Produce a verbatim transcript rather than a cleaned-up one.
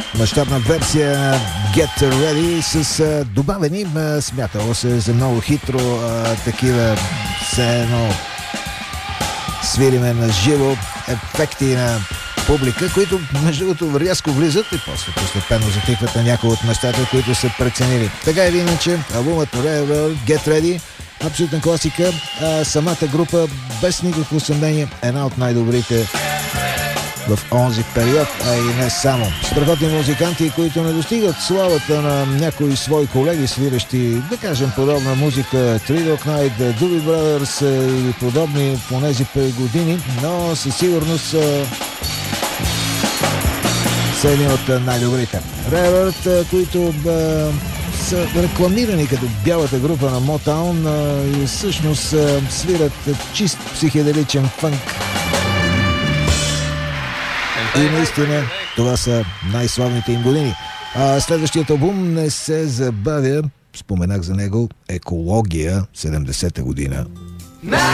мащабна версия на Get Ready с а, добавени, а, смятало се за много хитро, а, такива все едно свириме на живо ефекти на публика, които между другото рязко влизат и после постепенно затихват на някои от местата, които са преценили. Така или иначе, албумът Railroad, Get Ready, абсолютна класика, а самата група без никакво съмнение една от най-добрите в онзи период, а и не само. Страхотни музиканти, които не достигат славата на някои свои колеги, свирещи, да кажем, подобна музика, Three Dog Night, Doobie Brothers и подобни по тези години, но със сигурност са, са едни от най-добрите. Railroad, които ба, са рекламирани като бялата група на Motown и всъщност свират чист психоделичен фънк. И наистина това са най-славните им години. А следващият албум не се забавя, споменах за него, Екология, седемдесета година.